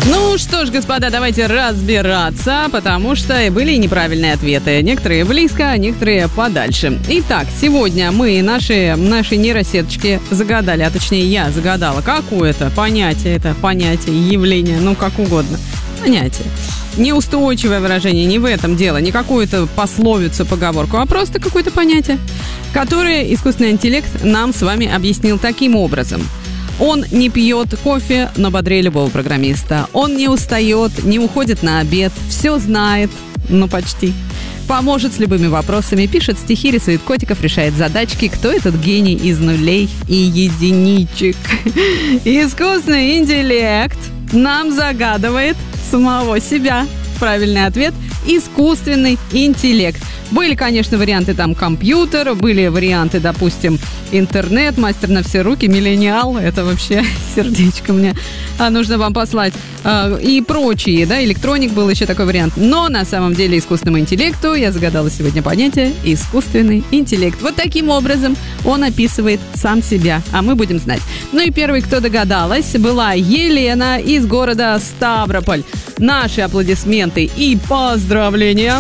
Ну что ж, господа, давайте разбираться, потому что были и неправильные ответы. Некоторые близко, а некоторые подальше. Итак, сегодня мы наши нейросеточки загадали, а точнее я загадала, какое это понятие, явление, ну как угодно. Понятие. Неустойчивое выражение, не в этом дело, не какую-то пословицу, поговорку, а просто какое-то понятие, которое искусственный интеллект нам с вами объяснил таким образом. Он не пьет кофе, но бодрее любого программиста. Он не устает, не уходит на обед, все знает, ну почти. Поможет с любыми вопросами, пишет стихи, рисует котиков, решает задачки. Кто этот гений из нулей и единичек? Искусственный интеллект нам загадывает самого себя. Правильный ответ – искусственный интеллект. Были, конечно, варианты там компьютер, были варианты, допустим, интернет, мастер на все руки, миллениал, это вообще сердечко мне нужно вам послать, и прочие, да, электроник был еще такой вариант. Но на самом деле искусственному интеллекту я загадала сегодня понятие искусственный интеллект. Вот таким образом он описывает сам себя, а мы будем знать. Ну и первый, кто догадалась, была Елена из города Ставрополь. Наши аплодисменты и поздравления.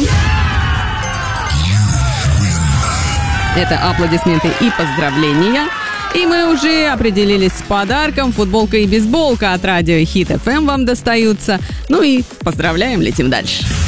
Это аплодисменты и поздравления. И мы уже определились с подарком. Футболка и бейсболка от радио Хит FM вам достаются. Ну и поздравляем, летим дальше.